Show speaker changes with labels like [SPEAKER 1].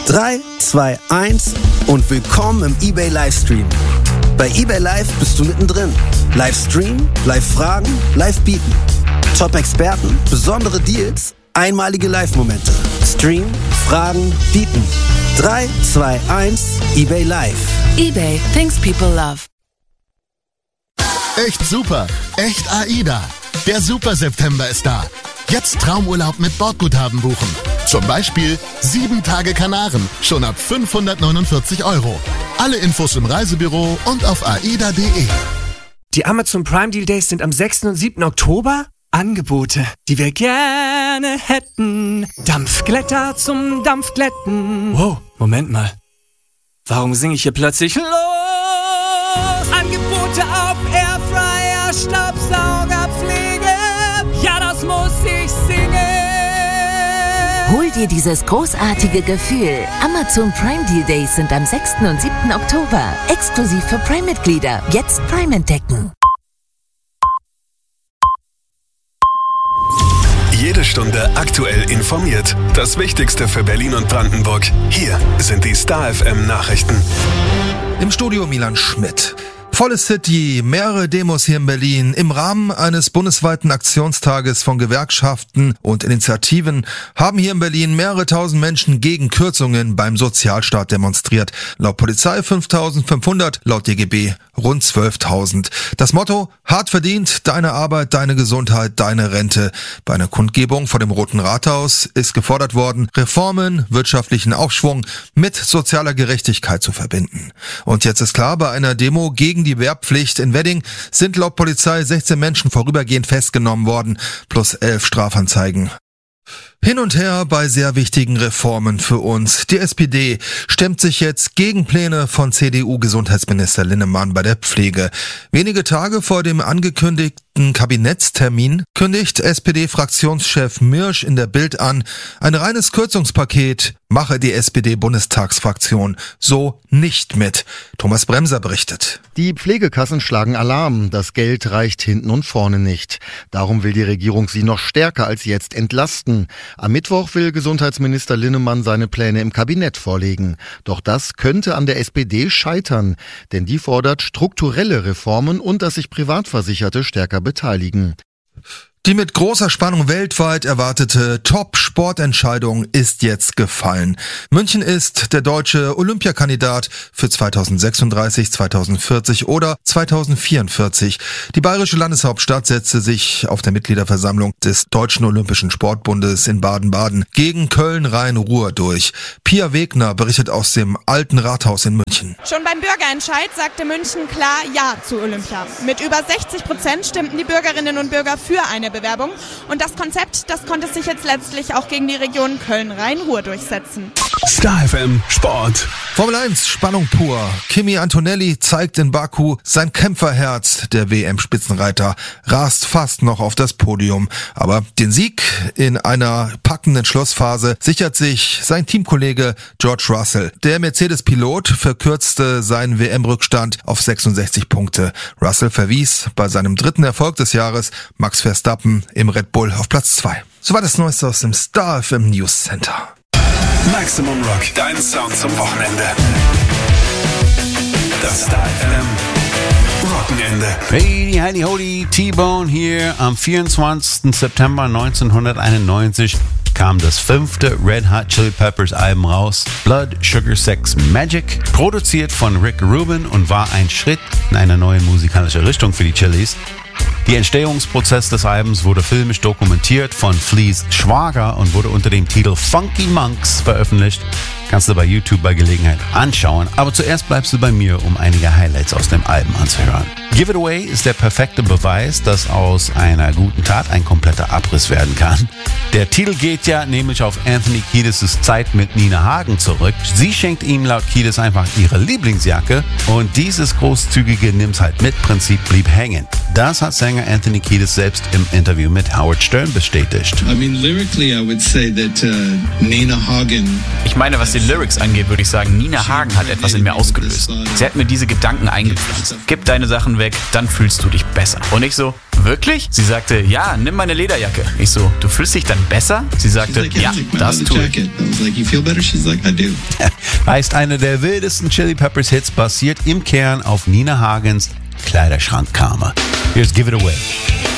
[SPEAKER 1] 3, 2, 1 und willkommen im eBay Livestream. Bei eBay Live bist du mittendrin. Livestream, Live-Fragen, Live-Bieten. Top-Experten, besondere Deals, einmalige Live-Momente. Stream, Fragen, Bieten. 3, 2, 1, eBay Live.
[SPEAKER 2] eBay, things people love.
[SPEAKER 3] Echt super, echt AIDA. Der Super September ist da. Jetzt Traumurlaub mit Bordguthaben buchen. Zum Beispiel 7 Tage Kanaren, schon ab 549 €. Alle Infos im Reisebüro und auf aida.de.
[SPEAKER 4] Die Amazon Prime Deal Days sind am 6. und 7. Oktober. Angebote, die wir gerne hätten. Dampfglätter zum Dampfglätten. Wow, Moment mal. Warum singe ich hier plötzlich los? Angebote auf Airfryer, Staubsaugerpflege. Ja, das muss ich singen.
[SPEAKER 5] Hol dir dieses großartige Gefühl. Amazon Prime Deal Days sind am 6. und 7. Oktober. Exklusiv für Prime-Mitglieder. Jetzt Prime entdecken.
[SPEAKER 6] Jede Stunde aktuell informiert. Das Wichtigste für Berlin und Brandenburg. Hier sind die Star FM Nachrichten.
[SPEAKER 7] Im Studio Milan Schmidt. Volle City, mehrere Demos hier in Berlin. Im Rahmen eines bundesweiten Aktionstages von Gewerkschaften und Initiativen haben hier in Berlin mehrere tausend Menschen gegen Kürzungen beim Sozialstaat demonstriert. Laut Polizei 5.500, laut DGB rund 12.000. Das Motto: hart verdient, deine Arbeit, deine Gesundheit, deine Rente. Bei einer Kundgebung vor dem Roten Rathaus ist gefordert worden, Reformen, wirtschaftlichen Aufschwung mit sozialer Gerechtigkeit zu verbinden. Und jetzt ist klar, bei einer Demo gegen die Wehrpflicht in Wedding sind laut Polizei 16 Menschen vorübergehend festgenommen worden, plus 11 Strafanzeigen. Hin und her bei sehr wichtigen Reformen für uns. Die SPD stemmt sich jetzt gegen Pläne von CDU-Gesundheitsminister Linnemann bei der Pflege. Wenige Tage vor dem angekündigten Kabinettstermin kündigt SPD-Fraktionschef Mürsch in der Bild an, ein reines Kürzungspaket mache die SPD-Bundestagsfraktion so nicht mit. Thomas Bremser berichtet.
[SPEAKER 8] Die Pflegekassen schlagen Alarm. Das Geld reicht hinten und vorne nicht. Darum will die Regierung sie noch stärker als jetzt entlasten. Am Mittwoch will Gesundheitsminister Linnemann seine Pläne im Kabinett vorlegen. Doch das könnte an der SPD scheitern, denn die fordert strukturelle Reformen und dass sich Privatversicherte stärker beteiligen.
[SPEAKER 7] Die mit großer Spannung weltweit erwartete Top-Sportentscheidung ist jetzt gefallen. München ist der deutsche Olympiakandidat für 2036, 2040 oder 2044. Die bayerische Landeshauptstadt setzte sich auf der Mitgliederversammlung des Deutschen Olympischen Sportbundes in Baden-Baden gegen Köln-Rhein-Ruhr durch. Pia Wegner berichtet aus dem Alten Rathaus in München.
[SPEAKER 9] Schon beim Bürgerentscheid sagte München klar Ja zu Olympia. Mit über 60% stimmten die Bürgerinnen und Bürger für eine Bewerbung. Und das Konzept, das konnte sich jetzt letztlich auch gegen die Region Köln-Rhein-Ruhr durchsetzen.
[SPEAKER 6] Star FM Sport.
[SPEAKER 7] Formel 1, Spannung pur. Kimi Antonelli zeigt in Baku sein Kämpferherz. Der WM-Spitzenreiter rast fast noch auf das Podium. Aber den Sieg in einer packenden Schlussphase sichert sich sein Teamkollege George Russell. Der Mercedes-Pilot verkürzte seinen WM-Rückstand auf 66 Punkte. Russell verwies bei seinem dritten Erfolg des Jahres Max Verstappen im Red Bull auf Platz 2. Soweit das Neueste aus dem Star FM News Center.
[SPEAKER 6] Maximum Rock, dein Sound zum Wochenende. Das Star FM Wochenende.
[SPEAKER 10] Hey, heidi, holy, T-Bone hier. Am 24. September 1991 kam das 5. Red Hot Chili Peppers Album raus, Blood, Sugar, Sex, Magic, produziert von Rick Rubin und war ein Schritt in eine neue musikalische Richtung für die Chilis. Der Entstehungsprozess des Albums wurde filmisch dokumentiert von Fleas Schwager und wurde unter dem Titel Funky Monks veröffentlicht. Kannst du bei YouTube bei Gelegenheit anschauen, aber zuerst bleibst du bei mir, um einige Highlights aus dem Album anzuhören. Give It Away ist der perfekte Beweis, dass aus einer guten Tat ein kompletter Abriss werden kann. Der Titel geht ja nämlich auf Anthony Kiedis' Zeit mit Nina Hagen zurück. Sie schenkt ihm laut Kiedis einfach ihre Lieblingsjacke und dieses großzügige Nimm's halt mit Prinzip blieb hängen. Das hat Sänger Anthony Kiedis selbst im Interview mit Howard Stern bestätigt.
[SPEAKER 11] Ich meine, was die Lyrics angeht, würde ich sagen, Nina Hagen hat etwas in mir ausgelöst. Sie hat mir diese Gedanken eingepflanzt. Gib deine Sachen weg, dann fühlst du dich besser. Und nicht so, wirklich? Sie sagte, ja, nimm meine Lederjacke. Ich so, du fühlst dich dann besser? Sie sagte, ja, das tue ich.
[SPEAKER 10] Heißt, einer der wildesten Chili Peppers Hits basiert im Kern auf Nina Hagens Kleiderschrankkarma. Here's Give It Away.